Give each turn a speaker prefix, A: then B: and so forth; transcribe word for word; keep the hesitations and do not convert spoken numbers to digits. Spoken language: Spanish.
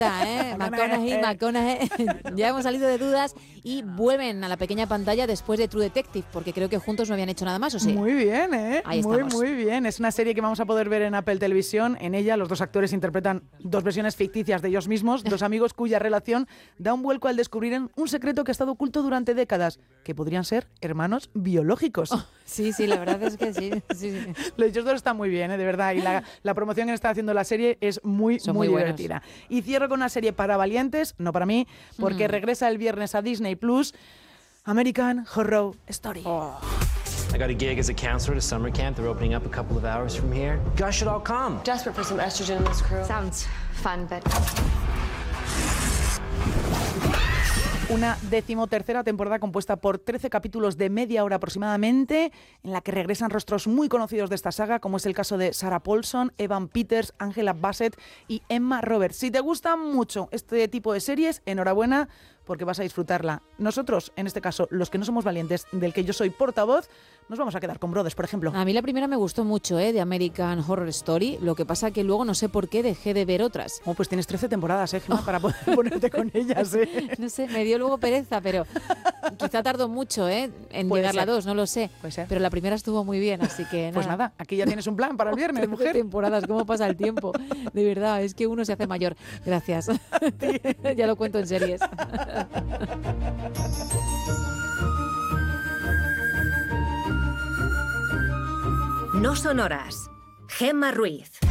A: ¿eh? McConaughey, McConaughey. Ya hemos salido de dudas y vuelven a la pequeña pantalla después de True Detective, porque creo que juntos no habían hecho nada más, ¿o sí?
B: Muy bien, ¿eh?
A: Ahí
B: muy,
A: estamos.
B: muy bien. Es una serie que vamos a poder ver en Apple Televisión. En ella, los dos actores interpretan dos versiones ficticias de ellos mismos, dos amigos cuya relación da un vuelco al descubrir un secreto que ha estado oculto durante décadas, que podrían ser hermanos biológicos.
A: Oh, sí, sí, la verdad es que sí. sí, sí.
B: Los dos están muy bien, ¿eh? De verdad. Y la, la promoción que está haciendo la serie es muy,
A: Son
B: muy,
A: muy
B: divertida. Y cierro con una serie para valientes, no para mí, porque
A: Mm.
B: regresa el viernes a Disney Plus, American Horror Story.
A: Oh.
C: I got a gig as a counselor at a summer camp. They're opening up a couple of hours from here. You guys should all come.
D: Desperate for some estrogen in this crew.
E: Sounds fun, but...
B: Una decimotercera temporada compuesta por trece capítulos de media hora aproximadamente, en la que regresan rostros muy conocidos de esta saga, como es el caso de Sarah Paulson, Evan Peters, Angela Bassett y Emma Roberts. Si te gusta mucho este tipo de series, enhorabuena, porque vas a disfrutarla. Nosotros, en este caso, los que no somos valientes, del que yo soy portavoz, nos vamos a quedar con Brothers, por ejemplo.
A: A mí la primera me gustó mucho, ¿eh? De American Horror Story. Lo que pasa que luego no sé por qué dejé de ver otras.
B: Oh, pues tienes trece temporadas, ¿eh, Gemma? Para poder ponerte con ellas, ¿eh?
A: No sé, me dio luego pereza, pero quizá tardó mucho, ¿eh? En
B: Puede
A: llegar la
B: ser.
A: dos, no lo sé.
B: Puede ser.
A: Pero la primera estuvo muy bien, así que nada.
B: Pues nada, aquí ya tienes un plan para el viernes,
A: trece
B: mujer.
A: temporadas, ¿cómo pasa el tiempo? De verdad, es que uno se hace mayor. Gracias. Ya lo cuento en series.
F: No son horas. Gemma Ruiz.